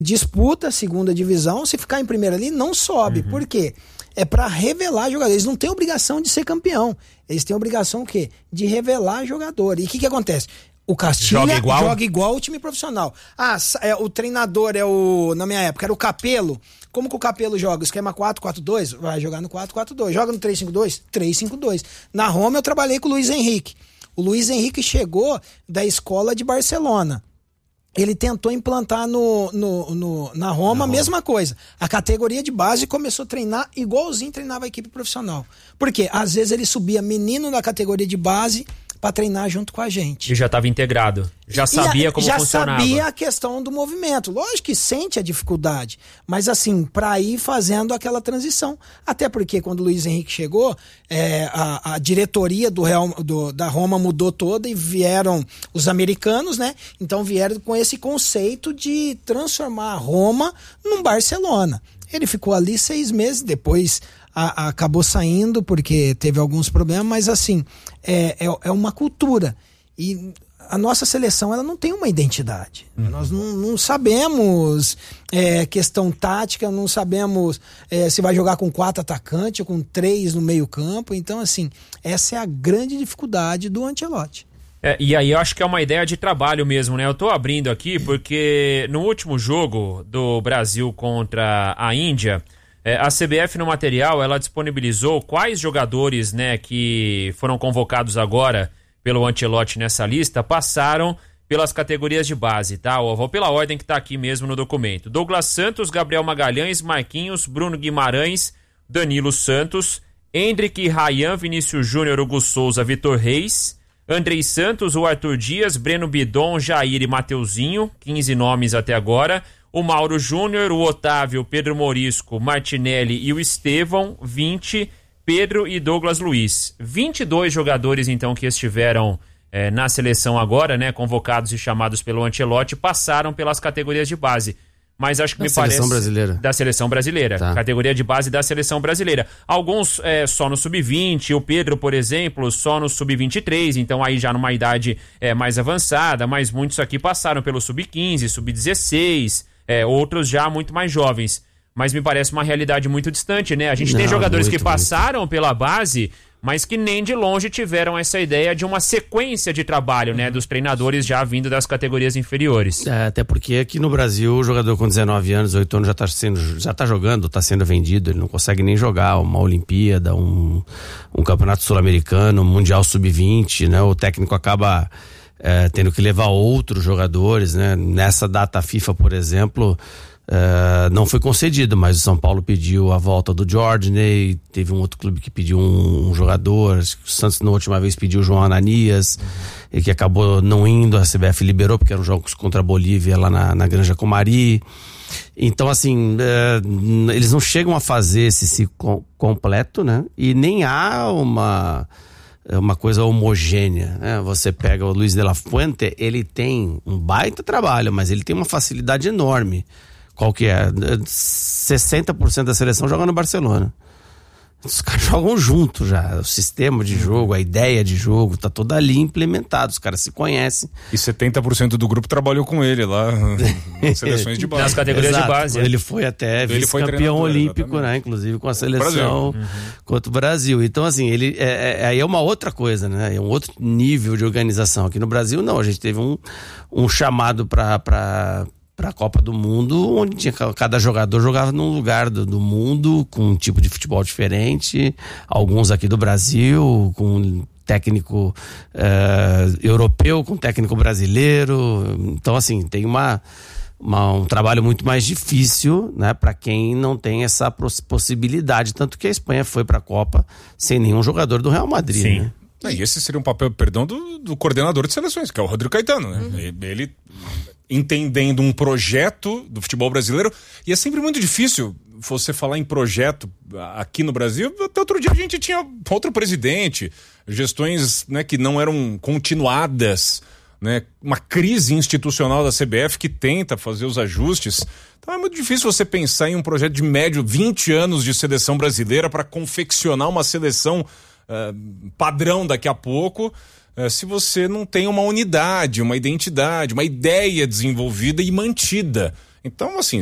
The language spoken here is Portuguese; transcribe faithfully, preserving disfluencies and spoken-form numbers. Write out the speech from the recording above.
disputa a segunda divisão, se ficar em primeira ali, não sobe. Uhum. Por quê? É para revelar jogadores. Eles não têm obrigação de ser campeão. Eles têm obrigação o quê? De revelar jogador. E o que que acontece? O Castilha joga igual? joga igual o time profissional. Ah, é, o treinador é o... Na minha época, era o Capello. Como que o Capello joga? Esquema quatro quatro dois? Vai jogar no quatro quatro dois. Joga no três cinco dois? três cinco dois. Na Roma eu trabalhei com o Luiz Henrique. O Luiz Henrique chegou da escola de Barcelona. Ele tentou implantar no, no, no, na Roma a mesma coisa. A categoria de base começou a treinar igualzinho treinava a equipe profissional. Por quê? Às vezes ele subia menino da categoria de base para treinar junto com a gente. E já estava integrado. Já sabia a, como já funcionava. Já sabia a questão do movimento. Lógico que sente a dificuldade, mas assim, para ir fazendo aquela transição. Até porque quando o Luiz Henrique chegou, é, a, a diretoria do Real, do, da Roma mudou toda e vieram os americanos, né? Então vieram com esse conceito de transformar a Roma num Barcelona. Ele ficou ali seis meses, depois a, a, acabou saindo porque teve alguns problemas, mas assim, é, é, é uma cultura. E a nossa seleção, ela não tem uma identidade. Uhum. Nós não, não sabemos é, questão tática, não sabemos é, se vai jogar com quatro atacantes ou com três no meio campo. Então, assim, essa é a grande dificuldade do Ancelotti. É, e aí eu acho que é uma ideia de trabalho mesmo, né? Eu tô abrindo aqui porque no último jogo do Brasil contra a Índia, é, a C B F no material, ela disponibilizou quais jogadores, né, que foram convocados agora pelo Ancelotti nessa lista, passaram pelas categorias de base, tá? Eu vou pela ordem que tá aqui mesmo no documento. Douglas Santos, Gabriel Magalhães, Marquinhos, Bruno Guimarães, Danilo Santos, Hendrick, Ryan, Vinícius Júnior, Hugo Souza, Vitor Reis, Andrei Santos, o Arthur Dias, Breno Bidon, Jair e Mateuzinho, quinze nomes até agora, o Mauro Júnior, o Otávio, Pedro Morisco, Martinelli e o Estevão, vinte, Pedro e Douglas Luiz. vinte e dois jogadores, então, que estiveram eh, na seleção agora, né, convocados e chamados pelo Ancelotti, passaram pelas categorias de base. Mas acho que da me seleção parece... brasileira. Da seleção brasileira. Tá. Categoria de base da seleção brasileira. Alguns é, só no sub vinte, o Pedro, por exemplo, só no sub vinte e três, então aí já numa idade é, mais avançada, mas muitos aqui passaram pelo sub quinze, sub dezesseis, é, outros já muito mais jovens. Mas me parece uma realidade muito distante, né? A gente Não, tem jogadores muito, que passaram muito. pela base, mas que nem de longe tiveram essa ideia de uma sequência de trabalho, né, dos treinadores já vindo das categorias inferiores. É, até porque aqui no Brasil o jogador com dezenove anos, oito anos já está sendo, já tá jogando, está sendo vendido, ele não consegue nem jogar uma Olimpíada, um, um campeonato sul-americano, um mundial sub vinte, né? O técnico acaba é, tendo que levar outros jogadores, né? Nessa data FIFA, por exemplo, Uh, não foi concedido, mas o São Paulo pediu a volta do Jordan, teve um outro clube que pediu um, um jogador, o Santos na última vez pediu o João Ananias, uhum. e que acabou não indo, a C B F liberou porque eram jogos contra a Bolívia lá na, na Granja Comari. Então assim, uh, eles não chegam a fazer esse ciclo completo, né? E nem há uma uma coisa homogênea, né? Você pega o Luiz de la Fuente, ele tem um baita trabalho, mas ele tem uma facilidade enorme. Qual que é? sessenta por cento da seleção joga no Barcelona. Os caras jogam junto já. O sistema de jogo, a ideia de jogo, tá toda ali implementado. Os caras se conhecem. E setenta por cento do grupo trabalhou com ele lá nas seleções de base. Nas categorias Exato. de base. Ele foi até vice-campeão olímpico, né? Inclusive com a seleção uhum. contra o Brasil. Então, assim, ele é, é, é uma outra coisa, né? É um outro nível de organização. Aqui no Brasil, não. A gente teve um, um chamado para para para a Copa do Mundo, onde tinha, cada jogador jogava num lugar do, do mundo, com um tipo de futebol diferente, alguns aqui do Brasil, com técnico uh, europeu, com técnico brasileiro. Então, assim, tem uma, uma, um trabalho muito mais difícil, né, para quem não tem essa possibilidade, tanto que a Espanha foi para a Copa sem nenhum jogador do Real Madrid. Sim. Né? E esse seria um papel, perdão, do, do coordenador de seleções, que é o Rodrigo Caetano, né? Uhum. Ele entendendo um projeto do futebol brasileiro, e é sempre muito difícil você falar em projeto aqui no Brasil. Até outro dia a gente tinha outro presidente, gestões, né, que não eram continuadas, né? Uma crise institucional da C B F que tenta fazer os ajustes. Então é muito difícil você pensar em um projeto de médio vinte anos de seleção brasileira para confeccionar uma seleção uh, padrão daqui a pouco, uh, se você não tem uma unidade, uma identidade, uma ideia desenvolvida e mantida. Então, assim,